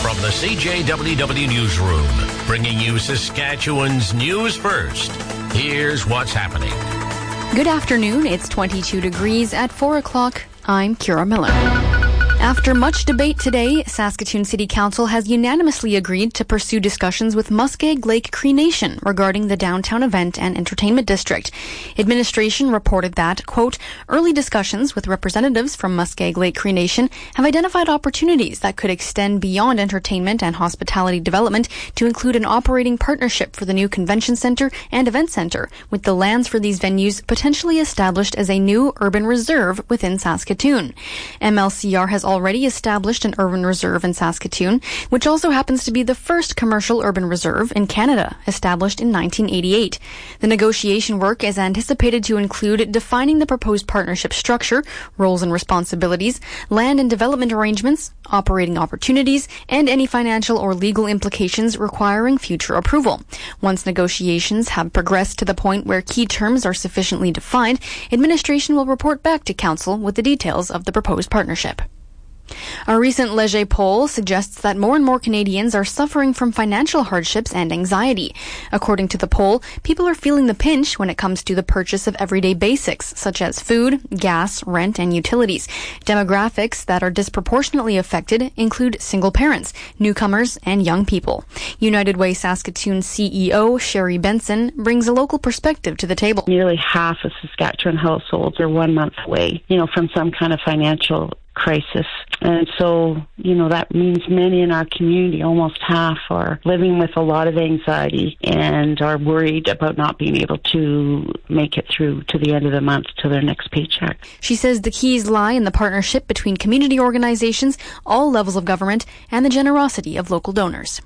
From the CJWW Newsroom, bringing you Saskatchewan's news first. Here's what's happening. Good afternoon. It's 22 degrees at 4 o'clock. I'm Kira Miller. After much debate today, Saskatoon City Council has unanimously agreed to pursue discussions with Muskeg Lake Cree Nation regarding the downtown event and entertainment district. Administration reported that, quote, early discussions with representatives from Muskeg Lake Cree Nation have identified opportunities that could extend beyond entertainment and hospitality development to include an operating partnership for the new convention centre and event centre, with the lands for these venues potentially established as a new urban reserve within Saskatoon. MLCR has already established an urban reserve in Saskatoon, which also happens to be the first commercial urban reserve in Canada, established in 1988. The negotiation work is anticipated to include defining the proposed partnership structure, roles and responsibilities, land and development arrangements, operating opportunities, and any financial or legal implications requiring future approval. Once negotiations have progressed to the point where key terms are sufficiently defined, administration will report back to Council with the details of the proposed partnership. A recent Leger poll suggests that more and more Canadians are suffering from financial hardships and anxiety. According to the poll, people are feeling the pinch when it comes to the purchase of everyday basics, such as food, gas, rent, and utilities. Demographics that are disproportionately affected include single parents, newcomers, and young people. United Way Saskatoon CEO Sherry Benson brings a local perspective to the table. Nearly half of Saskatchewan households are 1 month away, from some kind of financial crisis. And so, that means many in our community, almost half, are living with a lot of anxiety and are worried about not being able to make it through to the end of the month to their next paycheck. She says the keys lie in the partnership between community organizations, all levels of government, and the generosity of local donors.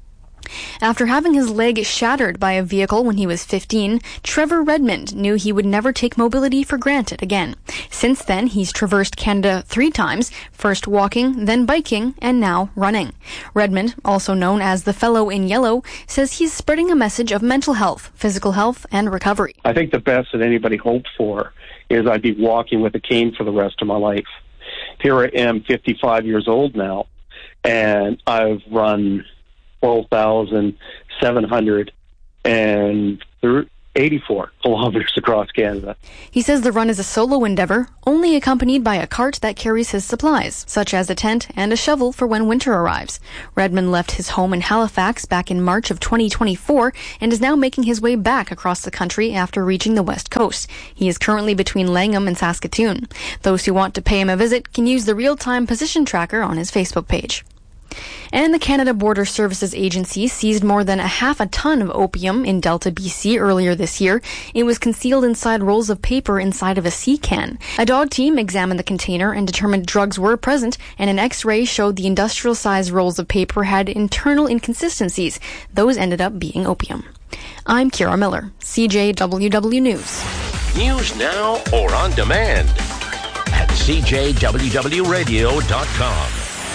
After having his leg shattered by a vehicle when he was 15, Trevor Redmond knew he would never take mobility for granted again. Since then, he's traversed Canada 3 times, first walking, then biking, and now running. Redmond, also known as the Fellow in Yellow, says he's spreading a message of mental health, physical health, and recovery. I think the best that anybody hoped for is I'd be walking with a cane for the rest of my life. Here I am, 55 years old now, and I've run 12,784 kilometers across Canada. He says the run is a solo endeavor, only accompanied by a cart that carries his supplies, such as a tent and a shovel for when winter arrives. Redmond left his home in Halifax back in March of 2024 and is now making his way back across the country after reaching the West Coast. He is currently between Langham and Saskatoon. Those who want to pay him a visit can use the real-time position tracker on his Facebook page. And the Canada Border Services Agency seized more than half a ton of opium in Delta, BC earlier this year. It was concealed inside rolls of paper inside of a sea can. A dog team examined the container and determined drugs were present, and an X-ray showed the industrial-sized rolls of paper had internal inconsistencies. Those ended up being opium. I'm Kira Miller, CJWW News. News now or on demand at CJWWRadio.com.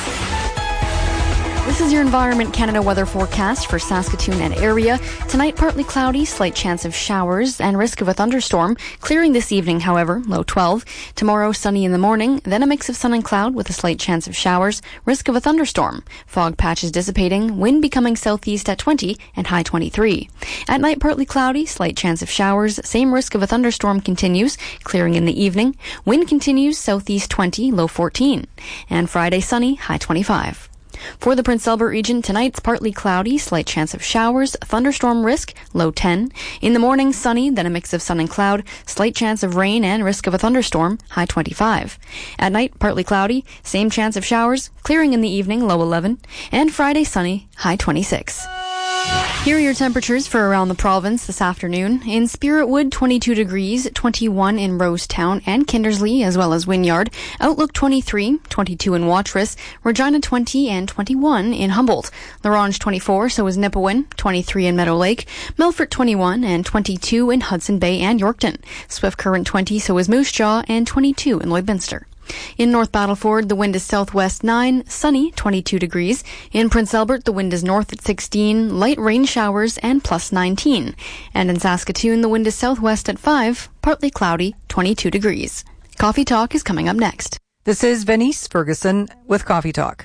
This is your Environment Canada weather forecast for Saskatoon and area. Tonight, partly cloudy, slight chance of showers, and risk of a thunderstorm. Clearing this evening, however, low 12. Tomorrow, sunny in the morning, then a mix of sun and cloud with a slight chance of showers, risk of a thunderstorm. Fog patches dissipating, wind becoming southeast at 20 and high 23. At night, partly cloudy, slight chance of showers, same risk of a thunderstorm continues, clearing in the evening. Wind continues southeast 20, low 14. And Friday, sunny, high 25. For the Prince Albert region, tonight's partly cloudy, slight chance of showers, thunderstorm risk, low 10. In the morning, sunny, then a mix of sun and cloud, slight chance of rain and risk of a thunderstorm, high 25. At night, partly cloudy, same chance of showers, clearing in the evening, low 11. And Friday, sunny, high 26. Here are your temperatures for around the province this afternoon. In Spiritwood, 22 degrees, 21 in Rosetown and Kindersley, as well as Wynyard. Outlook 23, 22 in Watrous. Regina 20 and 21 in Humboldt. La Ronge 24, so is Nipawin, 23 in Meadow Lake. Melfort 21 and 22 in Hudson Bay and Yorkton. Swift Current 20, so is Moose Jaw, and 22 in Lloydminster. In North Battleford, the wind is southwest 9, sunny 22 degrees. In Prince Albert, the wind is north at 16, light rain showers and plus 19. And in Saskatoon, the wind is southwest at 5, partly cloudy 22 degrees. Coffee Talk is coming up next. This is Venice Ferguson with Coffee Talk.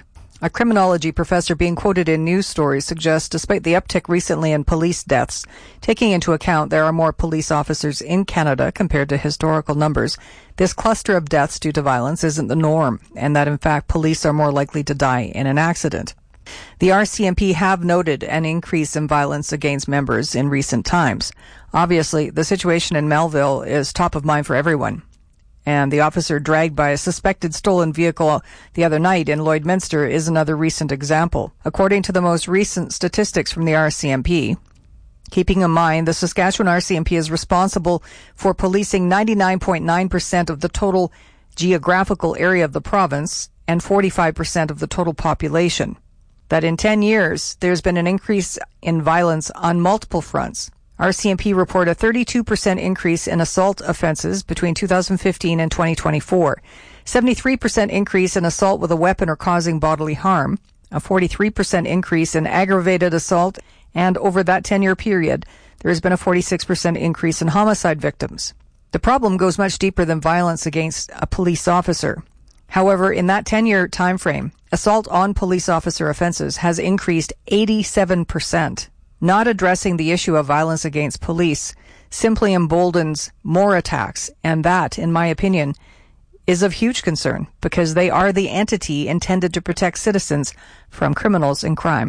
A criminology professor being quoted in news stories suggests despite the uptick recently in police deaths, taking into account there are more police officers in Canada compared to historical numbers, this cluster of deaths due to violence isn't the norm, and that in fact police are more likely to die in an accident. The RCMP have noted an increase in violence against members in recent times. Obviously, the situation in Melville is top of mind for everyone. And the officer dragged by a suspected stolen vehicle the other night in Lloydminster is another recent example. According to the most recent statistics from the RCMP, keeping in mind the Saskatchewan RCMP is responsible for policing 99.9% of the total geographical area of the province and 45% of the total population, that in 10 years there's been an increase in violence on multiple fronts. RCMP report a 32% increase in assault offenses between 2015 and 2024, 73% increase in assault with a weapon or causing bodily harm, a 43% increase in aggravated assault, and over that 10-year period, there has been a 46% increase in homicide victims. The problem goes much deeper than violence against a police officer. However, in that 10-year time frame, assault on police officer offenses has increased 87%. Not addressing the issue of violence against police simply emboldens more attacks, and that, in my opinion, is of huge concern because they are the entity intended to protect citizens from criminals and crime.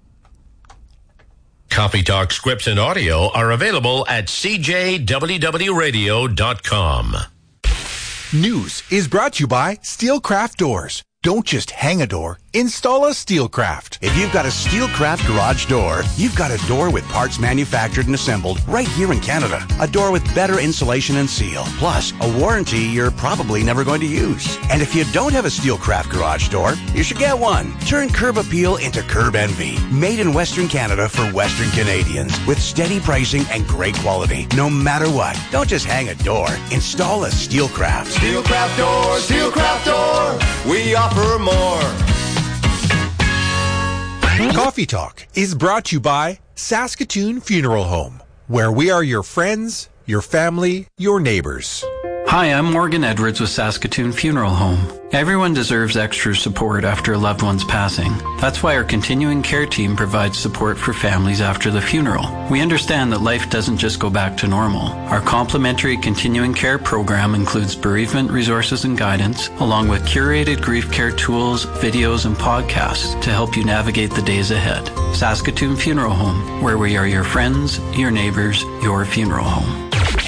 Coffee Talk scripts and audio are available at cjwwradio.com. News is brought to you by Steelcraft Doors. Don't just hang a door, install a Steelcraft. If you've got a Steelcraft garage door, you've got a door with parts manufactured and assembled right here in Canada. A door with better insulation and seal, plus a warranty you're probably never going to use. And if you don't have a Steelcraft garage door, you should get one. Turn curb appeal into curb envy. Made in Western Canada for Western Canadians with steady pricing and great quality. No matter what, don't just hang a door, install a Steelcraft. Steelcraft Door, Steelcraft Door. We offer more. Coffee Talk is brought to you by Saskatoon Funeral Home, where we are your friends, your family, your neighbors. Hi, I'm Morgan Edwards with Saskatoon Funeral Home. Everyone deserves extra support after a loved one's passing. That's why our continuing care team provides support for families after the funeral. We understand that life doesn't just go back to normal. Our complimentary continuing care program includes bereavement resources and guidance, along with curated grief care tools, videos, and podcasts to help you navigate the days ahead. Saskatoon Funeral Home, where we are your friends, your neighbors, your funeral home.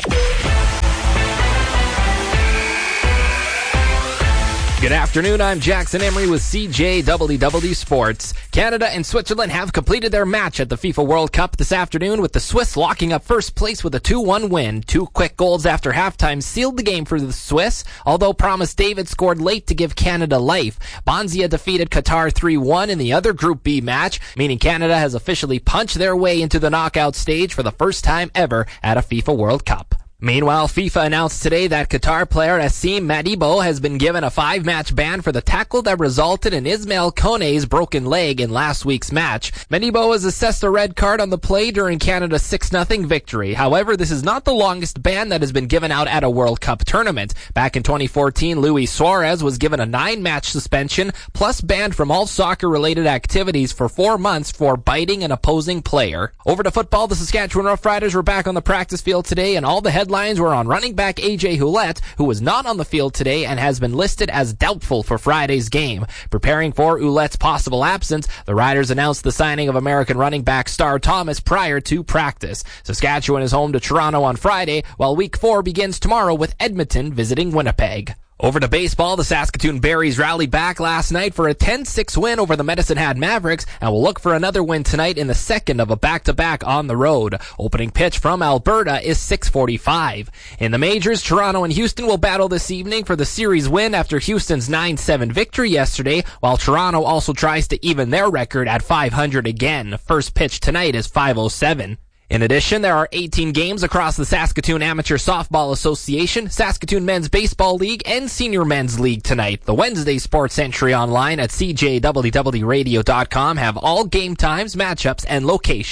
Good afternoon, I'm Jackson Emery with CJWW Sports. Canada and Switzerland have completed their match at the FIFA World Cup this afternoon, with the Swiss locking up first place with a 2-1 win. 2 quick goals after halftime sealed the game for the Swiss, although Promise David scored late to give Canada life. Bonzia defeated Qatar 3-1 in the other Group B match, meaning Canada has officially punched their way into the knockout stage for the first time ever at a FIFA World Cup. Meanwhile, FIFA announced today that Qatar player Asim Madibo has been given a 5-match ban for the tackle that resulted in Ismail Kone's broken leg in last week's match. Madibo was assessed a red card on the play during Canada's 6-0 victory. However, this is not the longest ban that has been given out at a World Cup tournament. Back in 2014, Luis Suarez was given a 9-match suspension, plus banned from all soccer-related activities for 4 months for biting an opposing player. Over to football, the Saskatchewan Roughriders were back on the practice field today, and all the headlines were on running back AJ Ouellette, who was not on the field today and has been listed as doubtful for Friday's game. Preparing for Ouellette's possible absence, the Riders announced the signing of American running back Star Thomas prior to practice. Saskatchewan is home to Toronto on Friday, while Week 4 begins tomorrow with Edmonton visiting Winnipeg. Over to baseball, the Saskatoon Berries rallied back last night for a 10-6 win over the Medicine Hat Mavericks and will look for another win tonight in the second of a back-to-back on the road. Opening pitch from Alberta is 6:45. In the majors, Toronto and Houston will battle this evening for the series win after Houston's 9-7 victory yesterday, while Toronto also tries to even their record at 500 again. First pitch tonight is 5:07. In addition, there are 18 games across the Saskatoon Amateur Softball Association, Saskatoon Men's Baseball League, and Senior Men's League tonight. The Wednesday Sports Entry online at cjwwradio.com have all game times, matchups, and locations.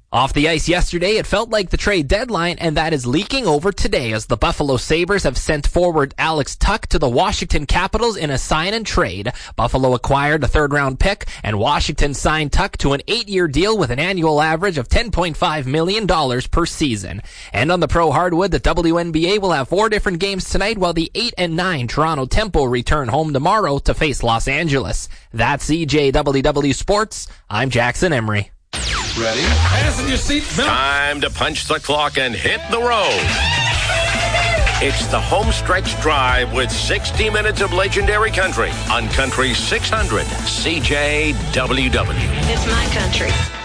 Off the ice yesterday, it felt like the trade deadline, and that is leaking over today as the Buffalo Sabres have sent forward Alex Tuch to the Washington Capitals in a sign and trade. Buffalo acquired a third-round pick, and Washington signed Tuch to an 8-year deal with an annual average of $10.5 million per season. And on the pro hardwood, the WNBA will have 4 different games tonight, while the 8 and 9 Toronto Tempo return home tomorrow to face Los Angeles. That's CJWW Sports. I'm Jackson Emery. Ready? Fasten your seatbelt. Time to punch the clock and hit the road. It's the home stretch drive with 60 minutes of legendary country on Country 600 CJWW. It's my country.